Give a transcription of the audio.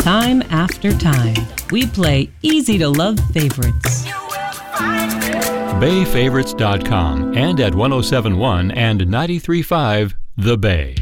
Time after time, we play easy-to-love favorites. BayFavorites.com and at 107.1 and 93.5 The Bay.